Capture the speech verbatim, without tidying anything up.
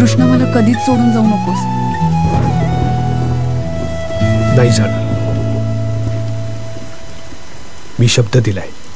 कृष्ण मला कधीच सोडून जाऊ नकोस. नाही जाणार. मी शब्द दिलाय.